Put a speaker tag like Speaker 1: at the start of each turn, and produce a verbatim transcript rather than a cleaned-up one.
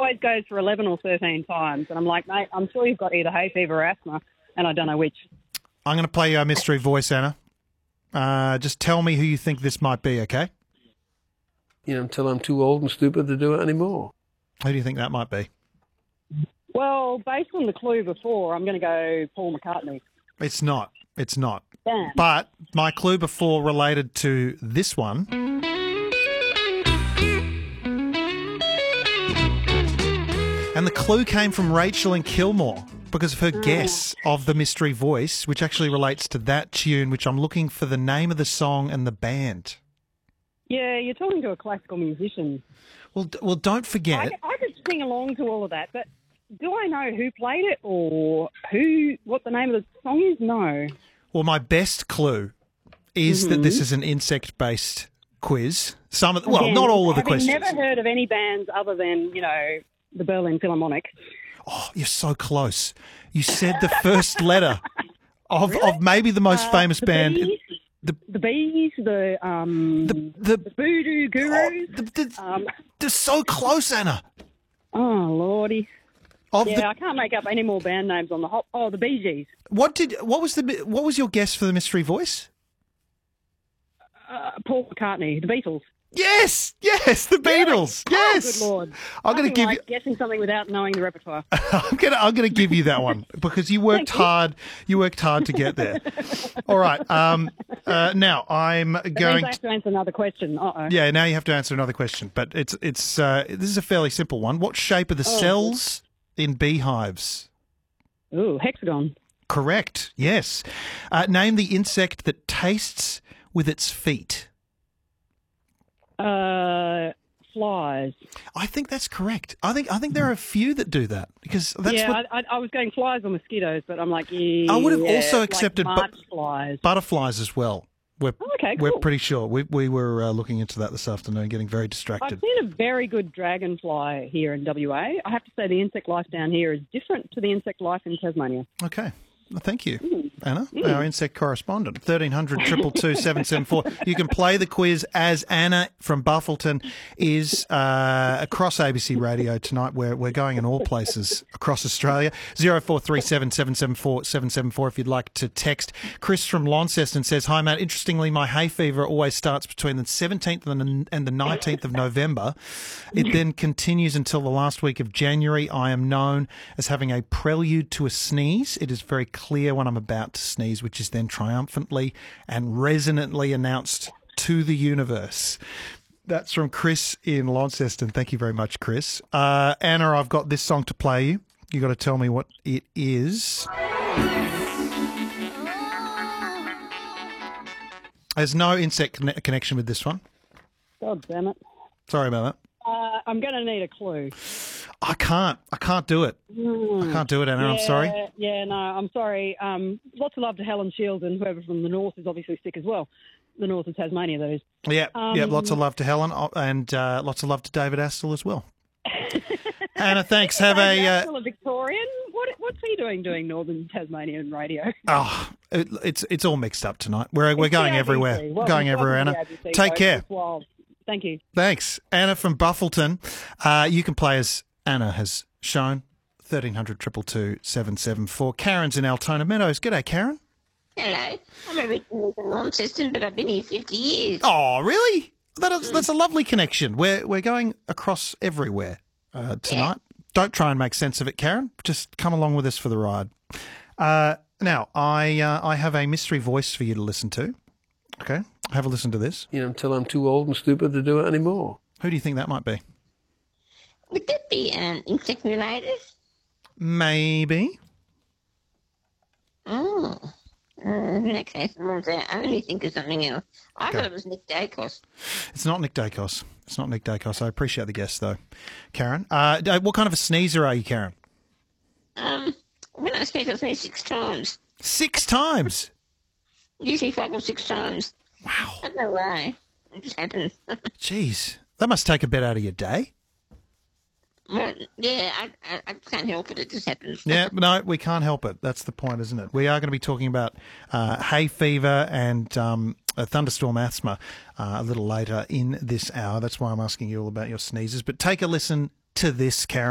Speaker 1: always goes for eleven or thirteen times. And I'm like, mate, I'm sure you've got either hay fever or asthma, and I don't know which.
Speaker 2: I'm going to play you a mystery voice, Anna. Uh, just tell me who you think this might be, okay?
Speaker 3: You know, until I'm too old and stupid to do it anymore.
Speaker 2: Who do you think that might be?
Speaker 1: Well, based on the clue before, I'm going to go Paul McCartney.
Speaker 2: It's not. It's not.
Speaker 1: Damn.
Speaker 2: But my clue before related to this one. And the clue came from Rachel in Kilmore because of her
Speaker 1: Oh.
Speaker 2: guess of the mystery voice, which actually relates to that tune, which I'm looking for the name of the song and the band.
Speaker 1: Yeah, you're talking to a classical musician.
Speaker 2: Well, d- well, don't forget.
Speaker 1: I, I could sing along to all of that, but do I know who played it or who, what the name of the song is? No.
Speaker 2: Well, my best clue is
Speaker 1: Mm-hmm.
Speaker 2: that this is an insect-based quiz. Some of the, well,
Speaker 1: Again,
Speaker 2: not all of the
Speaker 1: having
Speaker 2: questions.
Speaker 1: never heard of any bands other than, you know, the Berlin Philharmonic.
Speaker 2: Oh, you're so close. You said the first letter of of maybe the most famous
Speaker 1: the
Speaker 2: band.
Speaker 1: Bees,
Speaker 2: The
Speaker 1: the Bees, the, um,
Speaker 2: the
Speaker 1: the,
Speaker 2: the,
Speaker 1: Voodoo
Speaker 2: oh,
Speaker 1: Gurus.
Speaker 2: the, the
Speaker 1: um,
Speaker 2: they're so close, Anna.
Speaker 1: oh, Lordy.
Speaker 2: Of
Speaker 1: Yeah,
Speaker 2: the,
Speaker 1: I can't make up any more band names on the hop. Oh, the Bee Gees.
Speaker 2: what did what was the what was your guess for the mystery voice?
Speaker 1: Uh, Paul McCartney, the Beatles.
Speaker 2: Yes, yes, the Beatles. Yes.
Speaker 1: Oh, good Lord.
Speaker 2: I'm going to
Speaker 1: Nothing
Speaker 2: give
Speaker 1: like
Speaker 2: you.
Speaker 1: guessing something without knowing the repertoire.
Speaker 2: I'm going to. I'm going to give you that one because you worked
Speaker 1: Thank you.
Speaker 2: hard. You worked hard to get there. All right. Um. Uh, now I'm
Speaker 1: That means
Speaker 2: going.
Speaker 1: I have to answer another question. Uh-oh.
Speaker 2: Yeah. Now you have to answer another question, but it's it's. Uh, this is a fairly simple one. What shape are the
Speaker 1: Oh,
Speaker 2: cells in beehives?
Speaker 1: Ooh, hexagon.
Speaker 2: Correct. Yes. Uh, name the insect that tastes with its feet.
Speaker 1: Uh, flies.
Speaker 2: I think that's correct. I think I think there are a few that do that because that's
Speaker 1: yeah,
Speaker 2: what
Speaker 1: I, I, I was going flies or mosquitoes, but I'm like, yeah.
Speaker 2: I would have
Speaker 1: yeah,
Speaker 2: also
Speaker 1: like
Speaker 2: accepted bu-
Speaker 1: March flies.
Speaker 2: butterflies as well. We're
Speaker 1: Oh, okay,
Speaker 2: we're
Speaker 1: cool.
Speaker 2: pretty sure. We we were uh, looking into that this afternoon, getting very
Speaker 1: I've
Speaker 2: distracted.
Speaker 1: seen a very good dragonfly here in W A. I have to say the insect life down here is different to the insect life in Tasmania.
Speaker 2: Okay. Well, thank you,
Speaker 1: Mm.
Speaker 2: Anna, our insect correspondent. thirteen hundred, two two two, seven seven four. You can play the quiz as Anna from Buffleton is uh, across A B C Radio tonight. We're, we're going in all places across Australia. zero four three seven, seven seven four, seven seven four if you'd like to text. Chris from Launceston says, hi, Matt. Interestingly, my hay fever always starts between the seventeenth and the nineteenth of November. It then continues until the last week of January. I am known as having a prelude to a sneeze. It is very clear when I'm about to sneeze, which is then triumphantly and resonantly announced to the universe. That's from Chris in Launceston. Thank you very much, Chris. Uh, Anna, I've got this song to play you. You got to tell me what it is. There's no insect conne- connection with this one.
Speaker 1: God damn it.
Speaker 2: Sorry about that.
Speaker 1: Uh, I'm going to need a clue.
Speaker 2: I can't. I can't do it. I can't do it, Anna. I'm
Speaker 1: Yeah,
Speaker 2: sorry.
Speaker 1: Yeah, no, I'm sorry. Um, lots of love to Helen Shields and whoever from the north is obviously sick as well. The north of Tasmania, that is.
Speaker 2: Yeah,
Speaker 1: Um,
Speaker 2: yeah. Lots of love to Helen uh, and uh, lots of love to David Astle as well. Anna, thanks. Have a.
Speaker 1: David
Speaker 2: Uh,
Speaker 1: Astle, a Victorian. What, what's he doing doing Northern Tasmanian radio?
Speaker 2: oh, it, it's it's all mixed up tonight. We're we're
Speaker 1: It's
Speaker 2: going
Speaker 1: the A B C.
Speaker 2: everywhere.
Speaker 1: Welcome-
Speaker 2: going everywhere,
Speaker 1: welcome
Speaker 2: Anna.
Speaker 1: to the A B C,
Speaker 2: Take
Speaker 1: folks.
Speaker 2: care.
Speaker 1: It's wild. Thank you.
Speaker 2: Thanks, Anna from Buffleton. Uh, you can play as Anna has shown. thirteen hundred, two two two, seven seven four. Karen's in Altona Meadows. G'day, Karen.
Speaker 4: Hello. I'm originally from Launceston, but I've been here fifty years.
Speaker 2: Oh, really? That is, that's a lovely connection. We're we're going across everywhere uh, tonight. Don't try and make sense of it, Karen. Just come along with us for the ride. Uh, now, I uh, I have a mystery voice for you to listen to. Okay, have a listen to this.
Speaker 3: You know, until I'm too old and stupid to do it anymore.
Speaker 2: Who do you think that might be?
Speaker 4: Would that be um, insect related?
Speaker 2: Maybe.
Speaker 4: Oh. Uh, in that case, I was uh, only think of something else. I
Speaker 2: Okay.
Speaker 4: thought it was Nick Dacos.
Speaker 2: It's not Nick Dacos. It's not Nick Dacos. I appreciate the guess, though, Karen. Uh, d- what kind of a sneezer are you, Karen?
Speaker 4: Um, when I speak, I say six times.
Speaker 2: Six times.
Speaker 4: Usually five or six times.
Speaker 2: Wow.
Speaker 4: I don't know why. It just happens.
Speaker 2: Jeez. That must take a bit out of your day.
Speaker 4: Well, yeah, I, I, I can't help it. It just happens.
Speaker 2: Yeah, but no, we can't help it. That's the point, isn't it? We are going to be talking about uh, hay fever and um, a thunderstorm asthma uh, a little later in this hour. That's why I'm asking you all about your sneezes. But take a listen to this, Karen.